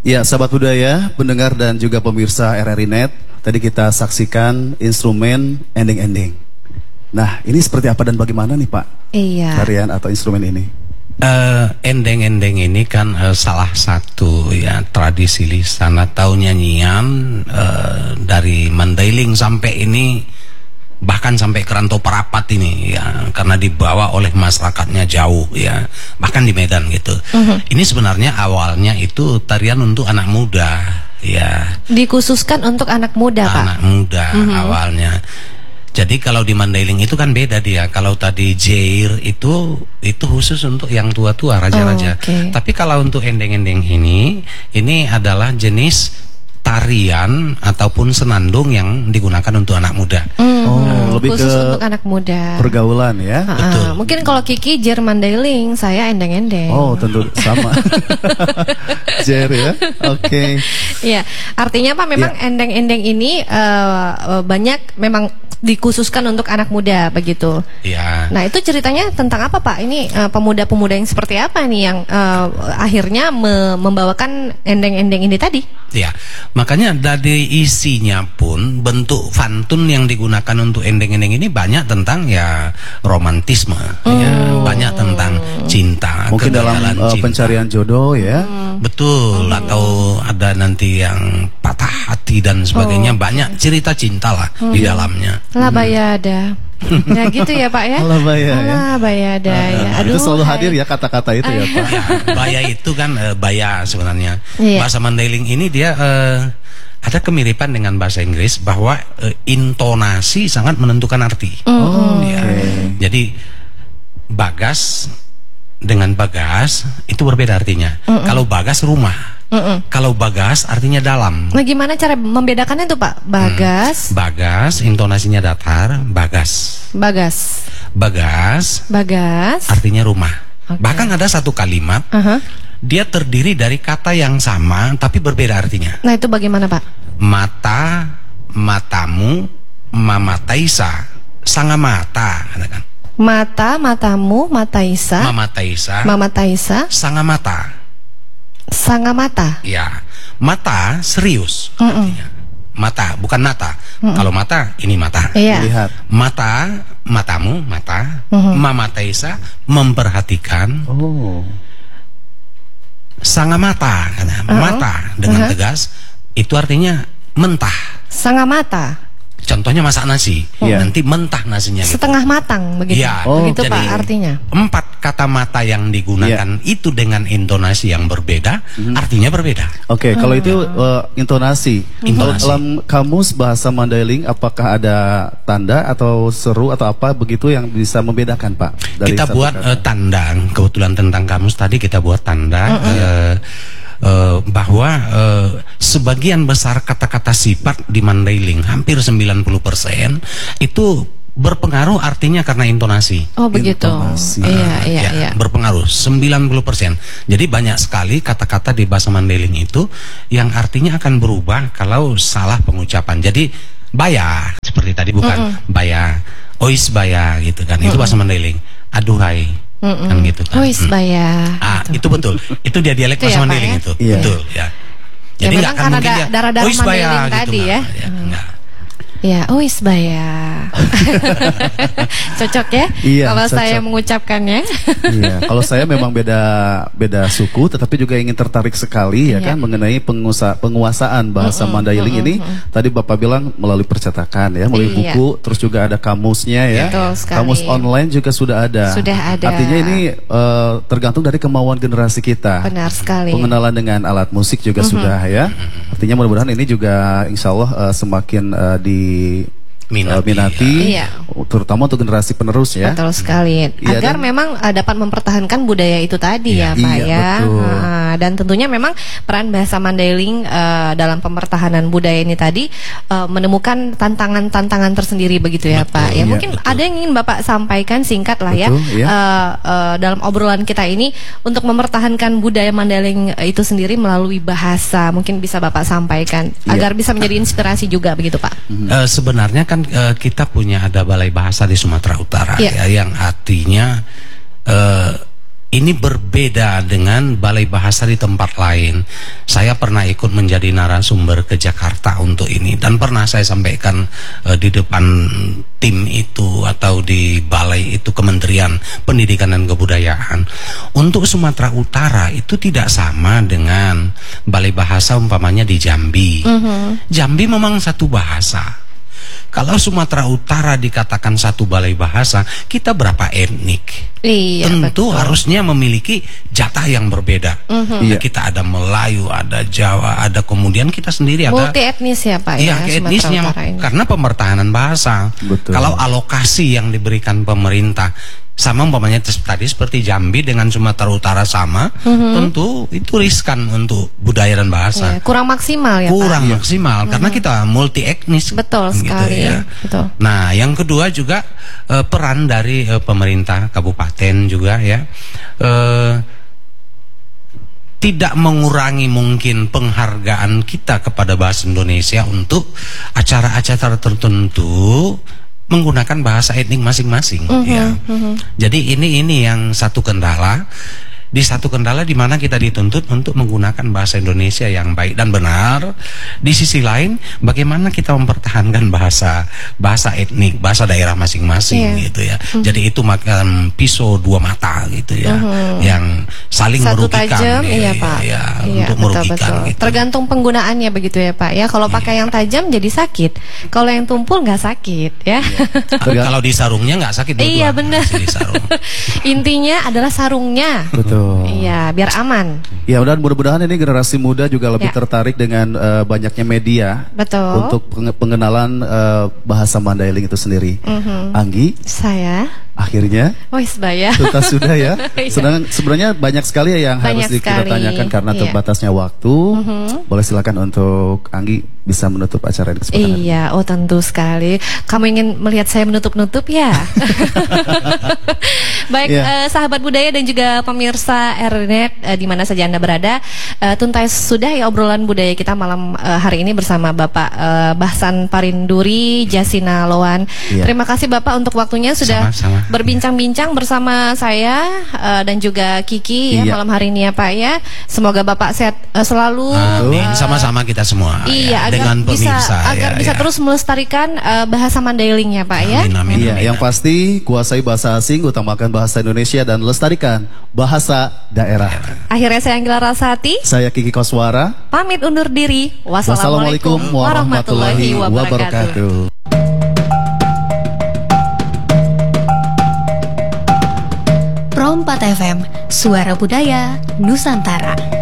Ya, sahabat budaya, pendengar dan juga pemirsa RRI Net, tadi kita saksikan instrumen ending-ending. Nah, ini seperti apa dan bagaimana nih Pak? Iya. Tarian atau instrumen ini? Endeng-endeng ini kan salah satu ya tradisi lisan atau nyanyian dari Mandailing sampai ini, bahkan sampai ke Rantau Parapat ini ya, karena dibawa oleh masyarakatnya jauh ya, bahkan di Medan gitu. Ini sebenarnya awalnya itu tarian untuk anak muda ya. Dikhususkan untuk anak muda, Pak. Anak muda awalnya. Jadi kalau di Mandailing itu kan beda dia. Kalau tadi Jair itu khusus untuk yang tua-tua, raja-raja. Tapi kalau untuk endeng-endeng ini adalah jenis tarian ataupun senandung yang digunakan untuk anak muda. Lebih khusus ke untuk anak muda. pergaulan ya. Betul. Mungkin kalau Kiki Jair Mandailing, saya endeng-endeng. Oh, tentu sama. Jair ya. Oke. Iya, artinya Pak memang endeng-endeng ini banyak memang dikhususkan untuk anak muda begitu. Iya. Nah, itu ceritanya tentang apa Pak? Ini pemuda-pemuda yang seperti apa nih yang akhirnya membawakan endeng-endeng ini tadi? Ya, makanya dari isinya pun bentuk pantun yang digunakan untuk endeng-endeng ini banyak tentang ya romantisme, ya, banyak tentang cinta, Mungkin dalam cinta. pencarian jodoh ya. Betul, atau ada nanti yang patah hati dan sebagainya, banyak cerita cinta lah di dalamnya. Labayada. Ya gitu ya Pak ya. Alabaya ya. Labayada ya. Itu selalu hadir ya kata-kata itu ya Pak. Ya, baya itu kan baya sebenarnya. Iya. Bahasa Mandailing ini dia ada kemiripan dengan bahasa Inggris bahwa intonasi sangat menentukan arti. Ya. Jadi bagas dengan bagas itu berbeda artinya. Kalau bagas rumah. Kalau bagas artinya dalam. Nah, gimana cara membedakannya tuh Pak? Bagas, Bagas intonasinya datar, bagas. bagas, Bagas bagas. artinya rumah. Oke. Bahkan ada satu kalimat dia terdiri dari kata yang sama tapi berbeda artinya. Nah, itu bagaimana Pak? Mata, matamu, mamataisa, sangamata, katakan. Mata, matamu, mataisa, Mamataisa, mamataisa, sangamata. sangamata. Ya, mata serius artinya. Mata, bukan mata. Kalau mata, ini mata. Iya. Lihat. Mata, matamu, mata. Mamataisa, memperhatikan. Oh. Sangamata, mata dengan tegas, itu artinya mentah. Sangamata. Contohnya masak nasi, nanti mentah nasinya gitu. Setengah matang begitu. Ya, Begitu jadi Pak artinya. 4 kata mata yang digunakan itu dengan intonasi yang berbeda, artinya berbeda. Oke, kalau itu intonasi. Kalau Intonasi. dalam kamus bahasa Mandailing, apakah ada tanda atau seru atau apa begitu yang bisa membedakan Pak? Dari Kita satu buat kata? tanda, kebetulan tentang kamus tadi kita buat tanda bahwa sebagian besar kata-kata sifat di Mandailing, hampir 90% itu berpengaruh artinya karena intonasi. Oh begitu. Intonasi. Iya. Berpengaruh 90%. Jadi banyak sekali kata-kata di bahasa Mandailing itu yang artinya akan berubah kalau salah pengucapan. Jadi baya seperti tadi bukan baya, ois baya gitu kan. Itu bahasa Mandailing. Aduhai. Kan gitu kan. Wis baya. Itu betul. Itu dia dialek Itu bahasa ya, Pak, Mandailing ya? itu. Iya. Betul ya. Ya, Jadi memang nggak akan kan mungkin ada dia darah-darah "Ois baya" Mandailing tadi ya. enggak. Ya, wis baya. Cocok ya? Iya, Kalau cocok. saya mengucapkannya. Iya, kalau saya memang beda suku, tetapi juga ingin tertarik sekali ya kan mengenai penguasaan bahasa Mandailing ini. Tadi Bapak bilang melalui percetakan ya, melalui Iya. buku, terus juga ada kamusnya ya. Betul sekali. Kamus online juga sudah ada. Sudah ada. Artinya ini tergantung dari kemauan generasi kita. Benar sekali. Pengenalan dengan alat musik juga sudah ya. Artinya mudah-mudahan ini juga insya Allah semakin minati, Iya. terutama untuk generasi penerus ya. Betul sekali. Iya, Agar dan- memang dapat mempertahankan budaya itu tadi ya, Pak Iya, ya. betul. Dan tentunya memang peran bahasa Mandailing dalam pempertahanan budaya ini tadi menemukan tantangan-tantangan tersendiri begitu ya, Pak. Ya, iya, mungkin ada yang ingin Bapak sampaikan singkat lah ya. Betul, iya. Dalam obrolan kita ini untuk mempertahankan budaya Mandailing itu sendiri melalui bahasa. Mungkin bisa Bapak sampaikan agar bisa menjadi inspirasi juga begitu, Pak. Sebenarnya kan kita punya ada balai bahasa di Sumatera Utara Iya. ya, yang artinya ini berbeda dengan balai bahasa di tempat lain. Saya pernah ikut menjadi narasumber ke Jakarta untuk ini, dan pernah saya sampaikan di depan tim itu atau di balai itu, Kementerian Pendidikan dan Kebudayaan. Untuk Sumatera Utara itu tidak sama dengan balai bahasa umpamanya di Jambi. Jambi memang satu bahasa. Kalau Sumatera Utara dikatakan satu balai bahasa, kita berapa etnik? Iya, tentu betul. harusnya memiliki jatah yang berbeda. Kita ada Melayu, ada Jawa, ada kemudian kita sendiri ada multi etnis ya Pak. Iya, ya, etnisnya karena pemertahanan bahasa. Betul. Kalau alokasi yang diberikan pemerintah sama umpamanya tadi seperti Jambi dengan Sumatera Utara sama, tentu itu riskan untuk budaya dan bahasa. Iya, kurang maksimal ya kurang Pak. maksimal karena kita multi etnis. Betul gitu sekali. ya. Betul. Nah, yang kedua juga peran dari pemerintah kabupaten juga ya. Tidak mengurangi mungkin penghargaan kita kepada bahasa Indonesia untuk acara-acara tertentu menggunakan bahasa etnik masing-masing. Ya. Jadi ini yang satu kendala. Di satu kendala di mana kita dituntut untuk menggunakan bahasa Indonesia yang baik dan benar. Di sisi lain, bagaimana kita mempertahankan bahasa etnik, bahasa daerah masing-masing gitu ya. Jadi itu makan pisau dua mata gitu ya, yang saling satu merugikan. tajam, iya Pak. Ya, Iya, untuk merugikan. Gitu. Tergantung penggunaannya begitu ya Pak. Ya, kalau pakai yang tajam jadi sakit. Kalau yang tumpul nggak sakit ya. Kalau di sarungnya nggak sakit. Iya benar. Di sarung. Intinya adalah sarungnya. Betul. Iya, biar aman. Ya, dan mudah-mudahan ini generasi muda juga lebih tertarik dengan banyaknya media. Betul. Untuk pengenalan bahasa Mandailing itu sendiri. Anggi, Saya akhirnya Sebaya. tuntas sudah ya. Iya. Sebenarnya banyak sekali yang Banyak harus kita sekali. tanyakan karena Iya. terbatasnya waktu. Boleh silakan untuk Anggi bisa menutup acara ini kesempatan ini. Iya, tentu sekali. Kamu ingin melihat saya menutup-nutup ya? Baik, sahabat budaya dan juga pemirsa RNet di mana saja Anda berada, tuntas sudah ya obrolan budaya kita malam hari ini bersama Bapak Bahsan Parinduri Jasina Loan. Iya. Terima kasih Bapak untuk waktunya sudah Sama-sama. berbincang-bincang bersama saya dan juga Kiki ya Iya. malam hari ini ya Pak ya. Semoga Bapak sehat selalu. Amin. Sama-sama kita semua. Iya, ya, dengan pemirsa. agar bisa terus melestarikan bahasa Mandailing ya Pak ya. Amin, amin, Iya, amin. yang pasti kuasai bahasa asing, utamakan bahasa Indonesia dan lestarikan bahasa daerah. Akhirnya saya Anggila Rasati, Saya Kiki Koswara. pamit undur diri. Wassalamualaikum warahmatullahi wabarakatuh. Pro 4 FM, Suara Budaya Nusantara.